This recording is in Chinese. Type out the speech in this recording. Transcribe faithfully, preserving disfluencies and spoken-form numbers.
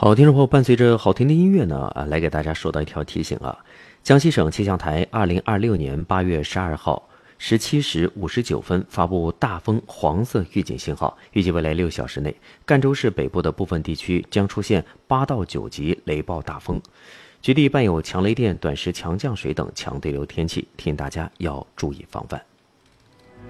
好，听众朋友，伴随着好听的音乐呢，啊，来给大家说到一条提醒啊。江西省气象台二零二六年八月十二号十七时五十九分发布大风黄色预警信号，预计未来六小时内，赣州市北部的部分地区将出现八到九级雷暴大风，局地伴有强雷电、短时强降水等强对流天气，提醒大家要注意防范。